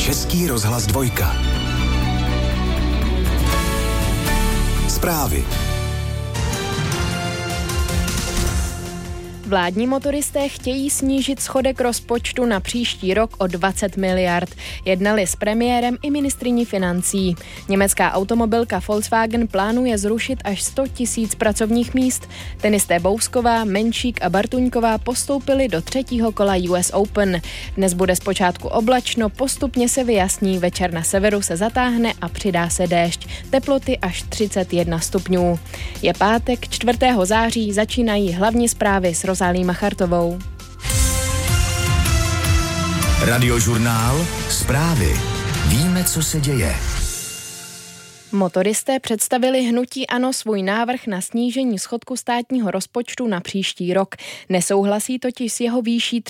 Český rozhlas 2. Zprávy. Vládní motoristé chtějí snížit schodek rozpočtu na příští rok o 20 miliard. Jednali s premiérem i ministryní financí. Německá automobilka Volkswagen plánuje zrušit až 100 000 pracovních míst. Tenisté Bousková, Menšík a Bartuňková postoupili do 3. kola US Open. Dnes bude zpočátku oblačno, postupně se vyjasní, večer na severu se zatáhne a přidá se déšť. Teploty až 31 stupňů. Je pátek, 4. září, začínají hlavní zprávy s Rozálí Machartovou. Radiožurnál. Zprávy. Víme, co se děje. Motoristé představili hnutí ANO svůj návrh na snížení schodku státního rozpočtu na příští rok. Nesouhlasí totiž s jeho výší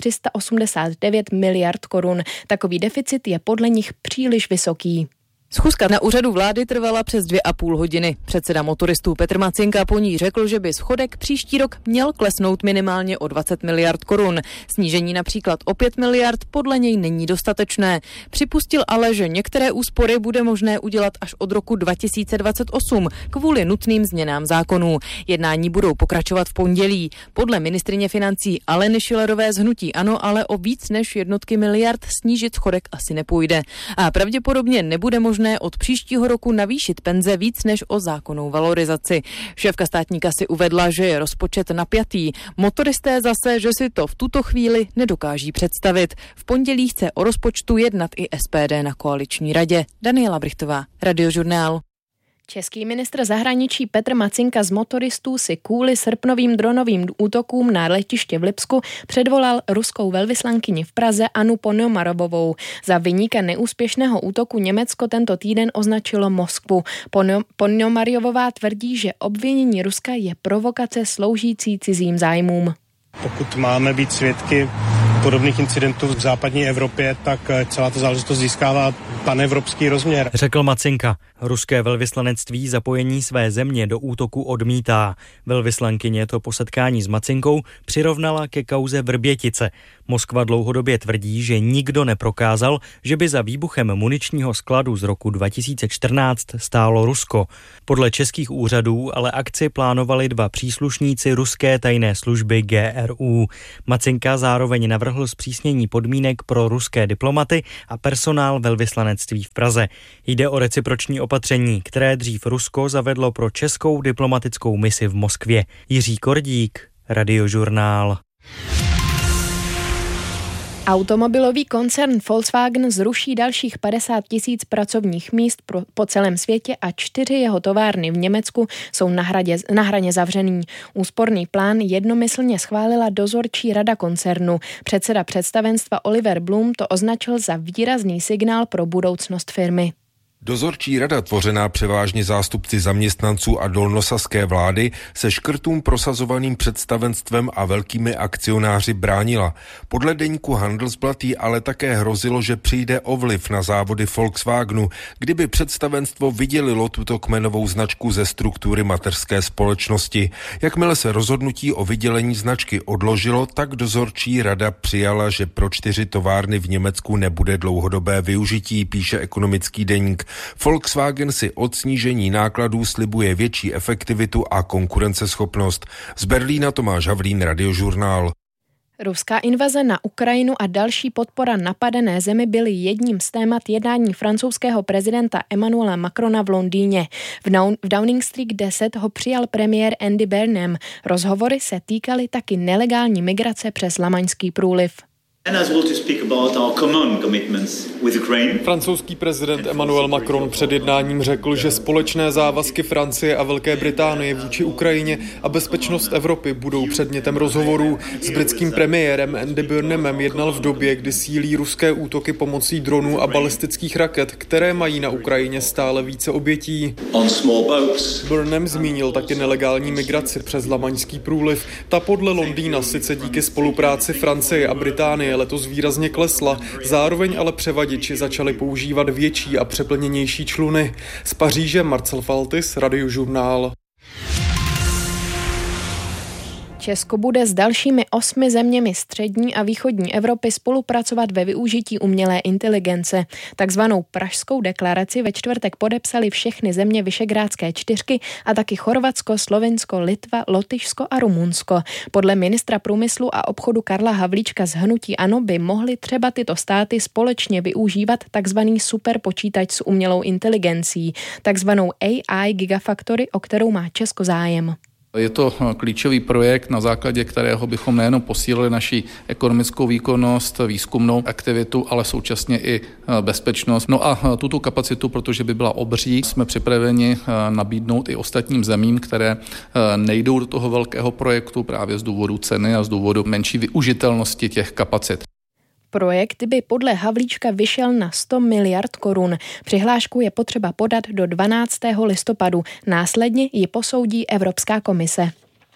389 miliard korun. Takový deficit je podle nich příliš vysoký. Schůzka na úřadu vlády trvala přes 2,5 hodiny. Předseda motoristů Petr Macinka po ní řekl, že by schodek příští rok měl klesnout minimálně o 20 miliard korun. Snížení například o 5 miliard podle něj není dostatečné. Připustil ale, že některé úspory bude možné udělat až od roku 2028 kvůli nutným změnám zákonů. Jednání budou pokračovat v pondělí. Podle ministryně financí Aleny Schillerové z hnutí ANO ale o víc než jednotky miliard snížit schodek asi nepůjde. A pravděpodobně nebude možné od příštího roku navýšit penze víc než o zákonnou valorizaci. Šéfka státní kasy uvedla, že je rozpočet napjatý. Motoristé zase, že si to v tuto chvíli nedokáží představit. V pondělí chce o rozpočtu jednat i SPD na koaliční radě. Daniela Brichtová, Radiožurnál. Český ministr zahraničí Petr Macinka z motoristů si kvůli srpnovým dronovým útokům na letiště v Lipsku předvolal ruskou velvyslankyni v Praze Annu Ponomarovovou. Za viníka neúspěšného útoku Německo tento týden označilo Moskvu. Ponomarovová tvrdí, že obvinění Ruska je provokace sloužící cizím zájmům. Pokud máme být svědky podobných incidentů v západní Evropě, tak celá ta záležitost získává panevropský rozměr. Řekl Macinka. Ruské velvyslanectví zapojení své země do útoku odmítá. Velvyslankyně to po setkání s Macinkou přirovnala ke kauze Vrbětice. Moskva dlouhodobě tvrdí, že nikdo neprokázal, že by za výbuchem muničního skladu z roku 2014 stálo Rusko. Podle českých úřadů ale akci plánovali 2 příslušníci ruské tajné služby GRU. Macinka zároveň navrhl zpřísnění podmínek pro ruské diplomaty a personál velvyslanectví v Praze. Jde o reciproční opatření, které dřív Rusko zavedlo pro českou diplomatickou misi v Moskvě. Jiří Kordík, Radiožurnál. Automobilový koncern Volkswagen zruší dalších 50 000 pracovních míst po celém světě a 4 jeho továrny v Německu jsou na hraně zavřený. Úsporný plán jednomyslně schválila dozorčí rada koncernu. Předseda představenstva Oliver Blum to označil za výrazný signál pro budoucnost firmy. Dozorčí rada, tvořená převážně zástupci zaměstnanců a dolnosaské vlády, se škrtům prosazovaným představenstvem a velkými akcionáři bránila. Podle deníku Handelsblatt jí ale také hrozilo, že přijde o vliv na závody Volkswagenu, kdyby představenstvo vydělilo tuto kmenovou značku ze struktury mateřské společnosti. Jakmile se rozhodnutí o vydělení značky odložilo, tak dozorčí rada přijala, že pro 4 továrny v Německu nebude dlouhodobé využití, píše ekonomický deník. Volkswagen si od snížení nákladů slibuje větší efektivitu a konkurenceschopnost. Z Berlína Tomáš Havlín, Radiožurnál. Ruská invaze na Ukrajinu a další podpora napadené zemi byly jedním z témat jednání francouzského prezidenta Emmanuela Macrona v Londýně. V Downing Street 10 ho přijal premiér Andy Burnham. Rozhovory se týkaly taky nelegální migrace přes Lamaňský průliv. Francouzský prezident Emmanuel Macron před jednáním řekl, že společné závazky Francie a Velké Británie vůči Ukrajině a bezpečnost Evropy budou předmětem rozhovorů. S britským premiérem Andy Burnhamem jednal v době, kdy sílí ruské útoky pomocí dronů a balistických raket, které mají na Ukrajině stále více obětí. Burnham zmínil taky nelegální migraci přes Lamaňský průliv. Ta podle Londýna sice díky spolupráci Francie a Británie letos výrazně klesla, zároveň ale převaděči začali používat větší a přeplněnější čluny. Z Paříže Marcel Faltis, Radiožurnál. Česko bude s dalšími 8 zeměmi střední a východní Evropy spolupracovat ve využití umělé inteligence. Takzvanou Pražskou deklaraci ve čtvrtek podepsali všechny země Visegrádské čtyřky a taky Chorvatsko, Slovinsko, Litva, Lotyšsko a Rumunsko. Podle ministra průmyslu a obchodu Karla Havlíčka z hnutí ANO by mohly třeba tyto státy společně využívat takzvaný superpočítač s umělou inteligencí, takzvanou AI Gigafactory, o kterou má Česko zájem. Je to klíčový projekt, na základě kterého bychom nejenom posílili naši ekonomickou výkonnost, výzkumnou aktivitu, ale současně i bezpečnost. No a tuto kapacitu, protože by byla obří, jsme připraveni nabídnout i ostatním zemím, které nejdou do toho velkého projektu právě z důvodu ceny a z důvodu menší využitelnosti těch kapacit. Projekt by podle Havlíčka vyšel na 100 miliard korun. Přihlášku je potřeba podat do 12. listopadu. Následně ji posoudí Evropská komise.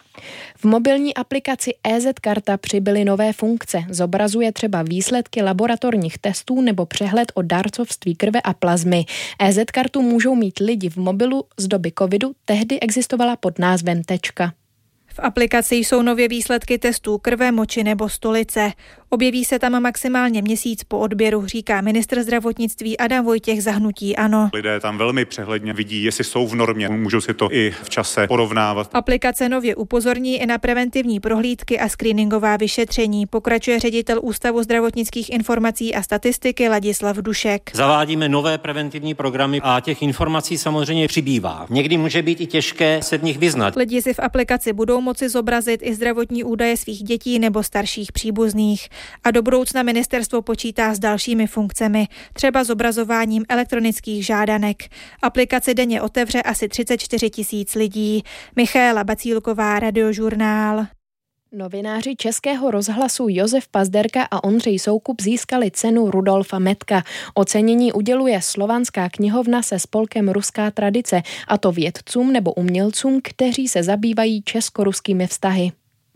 V mobilní aplikaci EZ-karta přibyly nové funkce. Zobrazuje třeba výsledky laboratorních testů nebo přehled o dárcovství krve a plazmy. EZ-kartu můžou mít lidi v mobilu z doby covidu, tehdy existovala pod názvem Tečka. V aplikaci jsou nově výsledky testů krve, moči nebo stolice. Objeví se tam maximálně měsíc po odběru, říká ministr zdravotnictví Adam Vojtěch za hnutí ANO. Lidé tam velmi přehledně vidí, jestli jsou v normě, můžou si to i v čase porovnávat. Aplikace nově upozorní i na preventivní prohlídky a screeningová vyšetření, pokračuje ředitel Ústavu zdravotnických informací a statistiky Ladislav Dušek. Zavádíme nové preventivní programy a těch informací samozřejmě přibývá. Někdy může být i těžké se v nich vyznat. Lidi si v aplikaci budou moci zobrazit i zdravotní údaje svých dětí nebo starších příbuzných. A do budoucna ministerstvo počítá s dalšími funkcemi, třeba zobrazováním elektronických žádanek. Aplikaci denně otevře asi 34 000 lidí. Michaela Bacílková, Radiožurnál. Novináři Českého rozhlasu Josef Pazderka a Ondřej Soukup získali cenu Rudolfa Metka. Ocenění uděluje Slovanská knihovna se spolkem Ruská tradice, a to vědcům nebo umělcům, kteří se zabývají česko-ruskými vztahy.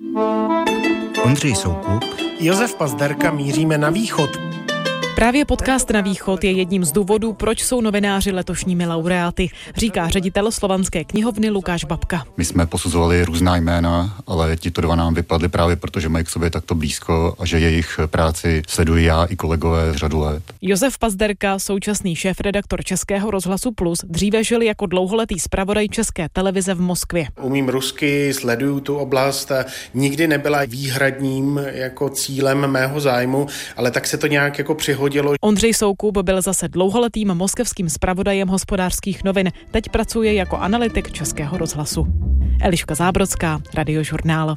Ondřej Soukup, Josef Pazderka, míříme na východ. Právě podcast Na východ je jedním z důvodů, proč jsou novináři letošními laureáty, říká ředitel Slovanské knihovny Lukáš Babka. My jsme posuzovali různá jména, ale tito dva nám vypadli právě protože mají k sobě takto blízko a že jejich práci sleduji já i kolegové řadu let. Josef Pazderka, současný šéfredaktor Českého rozhlasu Plus, dříve žil jako dlouholetý zpravodaj České televize v Moskvě. Umím rusky, sleduju tu oblast, nikdy nebyla výhradním jako cílem mého zájmu, ale tak se to nějak jako přihodilo. Ondřej Soukup byl zase dlouholetým moskevským zpravodajem Hospodářských novin. Teď pracuje jako analytik Českého rozhlasu. Eliška Zábrodská, Radiožurnál.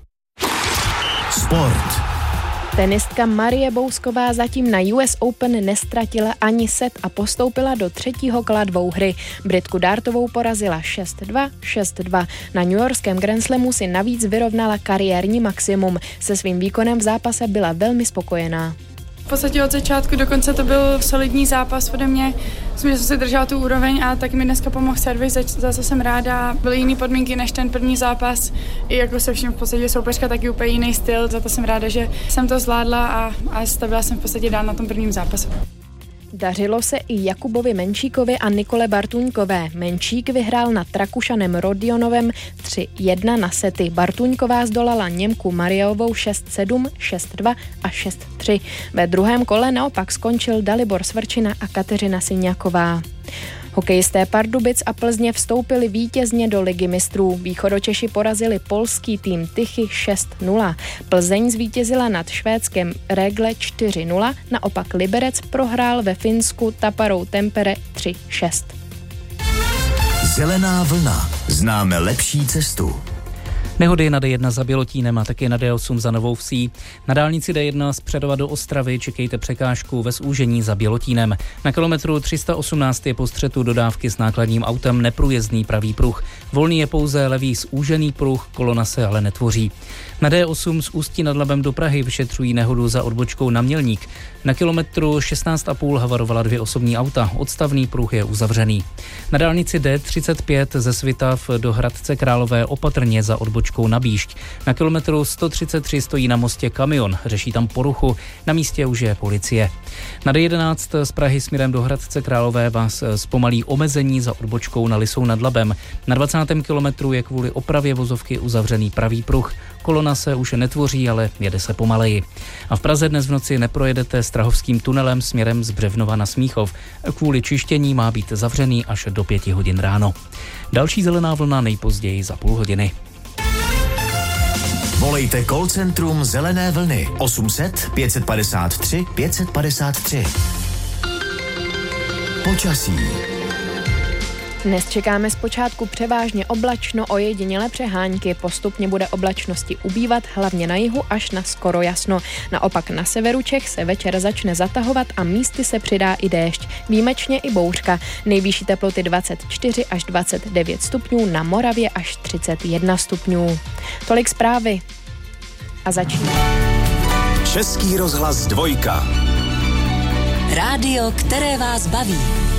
Sport. Tenistka Marie Bousková zatím na US Open nestratila ani set a postoupila do třetího kola dvouhry. Britku Dartovou porazila 6-2, 6-2. Na newyorském Grand Slamu si navíc vyrovnala kariérní maximum. Se svým výkonem v zápase byla velmi spokojená. V podstatě od začátku do konce to byl solidní zápas ode mě. Myslím, že jsem si držela tu úroveň a tak mi dneska pomohl servis, za co jsem ráda. Byly jiné podmínky než ten první zápas. I jako se vším v podstatě soupeřka taky úplně jiný styl, za to jsem ráda, že jsem to zvládla a stavila jsem v podstatě dál na tom prvním zápasu. Dařilo se i Jakubovi Menčíkovi a Nikole Bartuňkové. Menčík vyhrál nad Rakušanem Rodionovem 3-1 na sety. Bartuňková zdolala Němku Mariovou 6-7, 6-2 a 6-3. Ve druhém kole naopak skončil Dalibor Svrčina a Kateřina Syňaková. Hokejisté Pardubic a Plzně vstoupili vítězně do Ligy mistrů. Východočeši porazili polský tým Tychy 6-0. Plzeň zvítězila nad švédském Rögle 4-0, naopak Liberec prohrál ve Finsku Taparou Tampere 3-6. Zelená vlna. Známe lepší cestu. Nehody na D1 za Bělotínem a taky na D8 za Novou Vsí. Na dálnici D1 z Přerova do Ostravy čekejte překážku ve zúžení za Bělotínem. Na kilometru 318 je po střetu dodávky s nákladním autem neprůjezdný pravý pruh. Volný je pouze levý zúžený pruh, kolona se ale netvoří. Na D8 z Ústí nad Labem do Prahy vyšetřují nehodu za odbočkou na Mělník. Na kilometru 16,5 havarovala 2 osobní auta, odstavný pruh je uzavřený. Na dálnici D35 ze Svitav do Hradce Králové opatrně za odbočkou na Bíšť. Na kilometru 133 stojí na mostě kamion, řeší tam poruchu, na místě už je policie. Na D11 z Prahy směrem do Hradce Králové vás zpomalí omezení za odbočkou na Lisou nad Labem. Na 20. 30. kilometru je kvůli opravě vozovky uzavřený pravý pruh. Kolona se už netvoří, ale jede se pomaleji. A v Praze dnes v noci neprojedete Strahovským tunelem směrem z Břevnova na Smíchov. Kvůli čištění má být zavřený až do 5 hodin ráno. Další zelená vlna nejpozději za půl hodiny. Volejte call centrum Zelené vlny 800 553 553. Počasí. Dnes čekáme zpočátku převážně oblačno, ojedinělé přehánky. Postupně bude oblačnosti ubývat, hlavně na jihu až na skoro jasno. Naopak na severu Čech se večer začne zatahovat a místy se přidá i déšť. Výjimečně i bouřka. Nejvyšší teploty 24 až 29 stupňů, na Moravě až 31 stupňů. Tolik zprávy. A začíná. Český rozhlas 2. Rádio, které vás baví.